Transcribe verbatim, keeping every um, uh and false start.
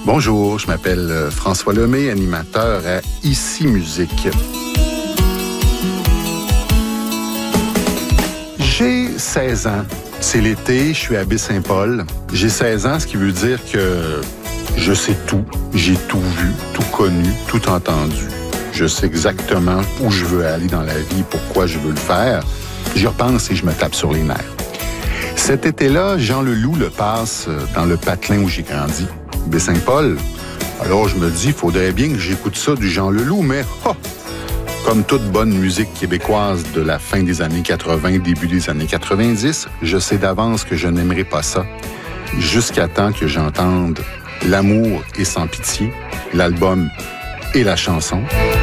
Bonjour, je m'appelle François Lemay, animateur à Ici Musique. J'ai seize ans. C'est l'été, je suis à Baie-Saint-Paul. J'ai seize ans, ce qui veut dire que je sais tout. J'ai tout vu, tout connu, tout entendu. Je sais exactement où je veux aller dans la vie, pourquoi je veux le faire. J'y repense et je me tape sur les nerfs. Cet été-là, Jean Leloup le passe dans le patelin où j'ai grandi, Baie-Saint-Paul. Alors je me dis, il faudrait bien que j'écoute ça du Jean Leloup, mais oh, comme toute bonne musique québécoise de la fin des années quatre-vingt, début des années quatre-vingt-dix, je sais d'avance que je n'aimerais pas ça, jusqu'à temps que j'entende L'amour est sans pitié, l'album et la chanson.